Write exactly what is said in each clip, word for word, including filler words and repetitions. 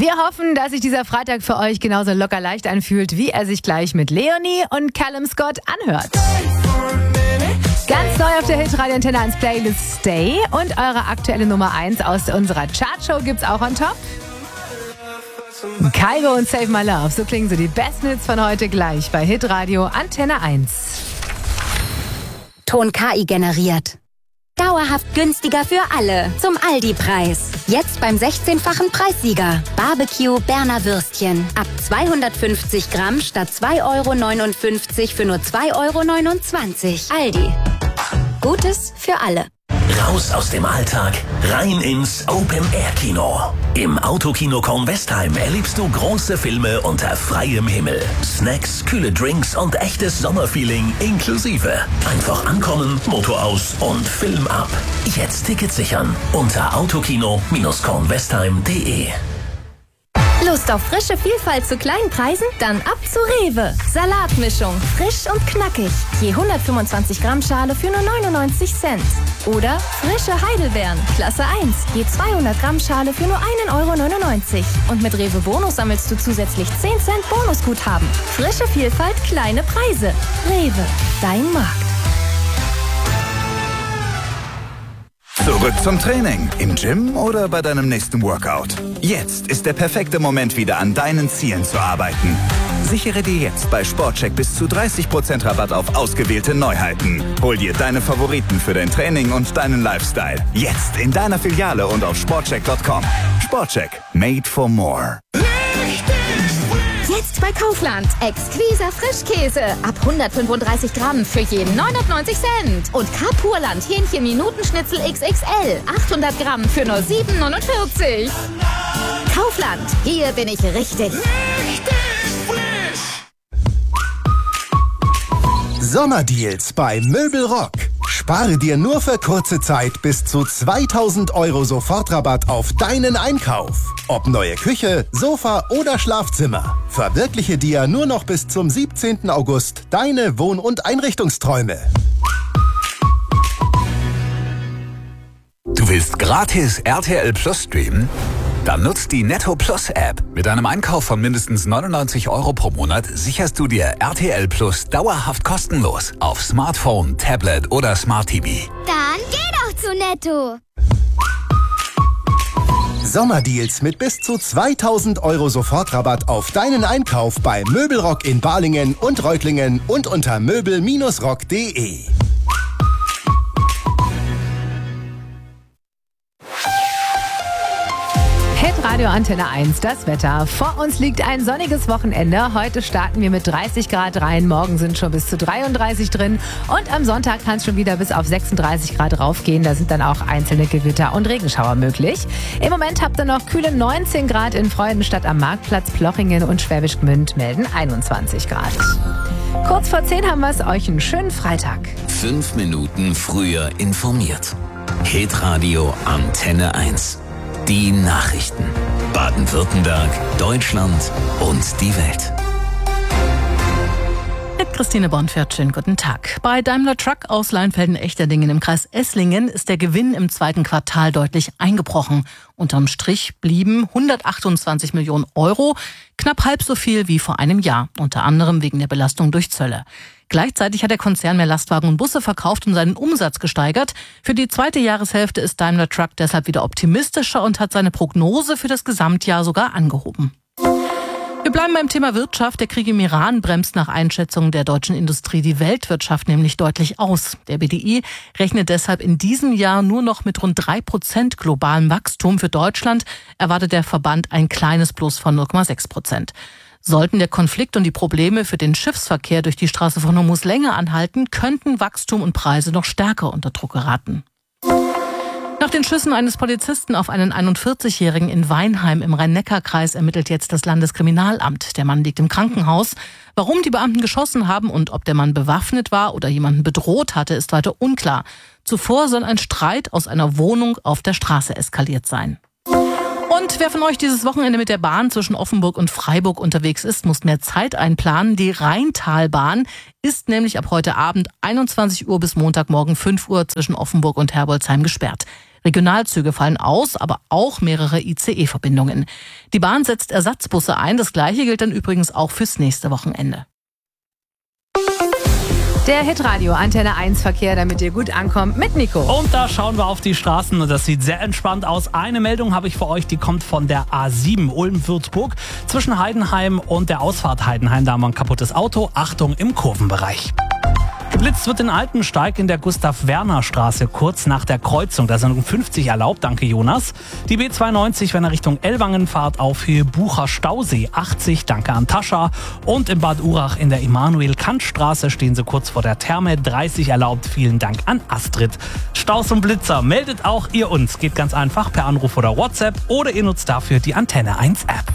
Wir hoffen, dass sich dieser Freitag für euch genauso locker leicht anfühlt, wie er sich gleich mit Leonie und Callum Scott anhört. Ganz neu auf der Hitradio Antenne eins Playlist Stay und eure aktuelle Nummer eins aus unserer Chartshow gibt's auch on top. Kygo und Save My Love, so klingen so die besten Hits von heute gleich bei Hitradio Antenne eins. Ton K I generiert. Dauerhaft günstiger für alle. Zum Aldi-Preis. Jetzt beim sechzehnfachen Preissieger. Barbecue Berner Würstchen. Ab zweihundertfünfzig Gramm statt zwei Euro neunundfünfzig für nur zwei Euro neunundzwanzig. Aldi. Gutes für alle. Raus aus dem Alltag, rein ins Open-Air-Kino. Im Autokino Kornwestheim erlebst du große Filme unter freiem Himmel. Snacks, kühle Drinks und echtes Sommerfeeling inklusive. Einfach ankommen, Motor aus und Film ab. Jetzt Tickets sichern unter autokino Kornwestheim punkt de. Lust auf frische Vielfalt zu kleinen Preisen? Dann ab zu Rewe. Salatmischung, frisch und knackig. Je hundertfünfundzwanzig Gramm Schale für nur neunundneunzig Cent. Oder frische Heidelbeeren, Klasse eins. Je zweihundert Gramm Schale für nur ein Euro neunundneunzig. Und mit Rewe Bonus sammelst du zusätzlich zehn Cent Bonusguthaben. Frische Vielfalt, kleine Preise. Rewe, dein Markt. Zurück zum Training. Im Gym oder bei deinem nächsten Workout. Jetzt ist der perfekte Moment, wieder an deinen Zielen zu arbeiten. Sichere dir jetzt bei Sportcheck bis zu dreißig Prozent Rabatt auf ausgewählte Neuheiten. Hol dir deine Favoriten für dein Training und deinen Lifestyle. Jetzt in deiner Filiale und auf sportcheck punkt com. Sportcheck. Made for more. Jetzt bei Kaufland. Exquiser Frischkäse. Ab hundertfünfunddreißig Gramm für jeden neunundneunzig Cent. Und Kapurland Hähnchen Minutenschnitzel X X L. achthundert Gramm für nur sieben neunundvierzig. Kaufland. Hier bin ich richtig. Sommerdeals bei Möbelrock. Spare dir nur für kurze Zeit bis zu zweitausend Euro Sofortrabatt auf deinen Einkauf. Ob neue Küche, Sofa oder Schlafzimmer. Verwirkliche dir nur noch bis zum siebzehnten August deine Wohn- und Einrichtungsträume. Du willst gratis R T L Plus streamen? Dann nutzt die Netto Plus App. Mit einem Einkauf von mindestens neunundneunzig Euro pro Monat sicherst du dir R T L Plus dauerhaft kostenlos auf Smartphone, Tablet oder Smart T V. Dann geh doch zu Netto. Sommerdeals mit bis zu zweitausend Euro Sofortrabatt auf deinen Einkauf bei Möbelrock in Balingen und Reutlingen und unter möbel rock punkt de. Radio Antenne eins, das Wetter. Vor uns liegt ein sonniges Wochenende. Heute starten wir mit dreißig Grad rein. Morgen sind schon bis zu dreiunddreißig drin. Und am Sonntag kann es schon wieder bis auf sechsunddreißig Grad raufgehen. Da sind dann auch einzelne Gewitter und Regenschauer möglich. Im Moment habt ihr noch kühle neunzehn Grad in Freudenstadt am Marktplatz. Plochingen und Schwäbisch Gmünd melden einundzwanzig Grad. Kurz vor zehn haben wir es. Euch einen schönen Freitag. Fünf Minuten früher informiert. Hitradio Antenne eins. Die Nachrichten. Baden-Württemberg, Deutschland und die Welt. Mit Christine Bonfert, schönen guten Tag. Bei Daimler Truck aus Leinfelden-Echterdingen im Kreis Esslingen ist der Gewinn im zweiten Quartal deutlich eingebrochen. Unterm Strich blieben hundertachtundzwanzig Millionen Euro, knapp halb so viel wie vor einem Jahr, unter anderem wegen der Belastung durch Zölle. Gleichzeitig hat der Konzern mehr Lastwagen und Busse verkauft und seinen Umsatz gesteigert. Für die zweite Jahreshälfte ist Daimler Truck deshalb wieder optimistischer und hat seine Prognose für das Gesamtjahr sogar angehoben. Wir bleiben beim Thema Wirtschaft. Der Krieg im Iran bremst nach Einschätzung der deutschen Industrie die Weltwirtschaft nämlich deutlich aus. Der B D I rechnet deshalb in diesem Jahr nur noch mit rund drei Prozent globalem Wachstum. Für Deutschland erwartet der Verband ein kleines Plus von null Komma sechs Prozent. Sollten der Konflikt und die Probleme für den Schiffsverkehr durch die Straße von Hormuz länger anhalten, könnten Wachstum und Preise noch stärker unter Druck geraten. Nach den Schüssen eines Polizisten auf einen einundvierzigjährigen in Weinheim im Rhein-Neckar-Kreis ermittelt jetzt das Landeskriminalamt. Der Mann liegt im Krankenhaus. Warum die Beamten geschossen haben und ob der Mann bewaffnet war oder jemanden bedroht hatte, ist weiter unklar. Zuvor soll ein Streit aus einer Wohnung auf der Straße eskaliert sein. Und wer von euch dieses Wochenende mit der Bahn zwischen Offenburg und Freiburg unterwegs ist, muss mehr Zeit einplanen. Die Rheintalbahn ist nämlich ab heute Abend einundzwanzig Uhr bis Montagmorgen fünf Uhr zwischen Offenburg und Herbolzheim gesperrt. Regionalzüge fallen aus, aber auch mehrere I C E-Verbindungen. Die Bahn setzt Ersatzbusse ein. Das Gleiche gilt dann übrigens auch fürs nächste Wochenende. Der Hitradio Antenne eins Verkehr, damit ihr gut ankommt, mit Nico. Und da schauen wir auf die Straßen und das sieht sehr entspannt aus. Eine Meldung habe ich für euch, die kommt von der A sieben Ulm-Würzburg. Zwischen Heidenheim und der Ausfahrt Heidenheim, da haben wir ein kaputtes Auto. Achtung im Kurvenbereich. Geblitzt wird in Altensteig in der Gustav-Werner-Straße kurz nach der Kreuzung. Da sind fünfzig erlaubt, danke Jonas. Die B zweiundneunzig, wenn er Richtung Ellwangen fahrt, auf Höhe Bucher-Stausee achtzig, danke an Tascha. Und in Bad Urach in der Immanuel-Kant-Straße stehen sie kurz vor der Therme, dreißig erlaubt, vielen Dank an Astrid. Staus und Blitzer, meldet auch ihr uns. Geht ganz einfach per Anruf oder WhatsApp oder ihr nutzt dafür die Antenne eins App.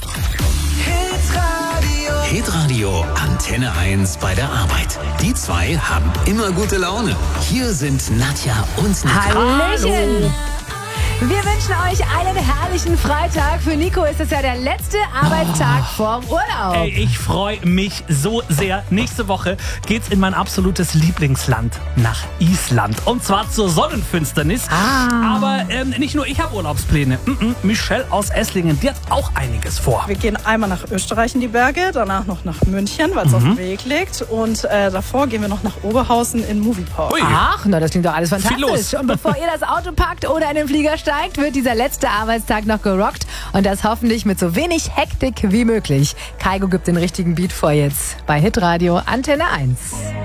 Hitradio Antenne eins bei der Arbeit. Die zwei haben immer gute Laune. Hier sind Nadja und Nico. Hallöchen! Wir wünschen euch einen herrlichen Freitag. Für Nico ist es ja der letzte Arbeitstag oh. vorm Urlaub. Ey, ich freue mich so sehr. Nächste Woche geht's in mein absolutes Lieblingsland, nach Island. Und zwar zur Sonnenfinsternis. Ah. Aber ähm, nicht nur ich habe Urlaubspläne. Mm-mm. Michelle aus Esslingen, die hat auch einiges vor. Wir gehen einmal nach Österreich in die Berge, danach noch nach München, weil es mhm. auf dem Weg liegt. Und äh, davor gehen wir noch nach Oberhausen in Moviepark. Ui. Ach, na, das klingt doch alles fantastisch. Viel los. Und bevor ihr das Auto packt oder in den Flieger steigt, wird dieser letzte Arbeitstag noch gerockt und das hoffentlich mit so wenig Hektik wie möglich. Kaigo gibt den richtigen Beat vor jetzt bei Hitradio Antenne eins.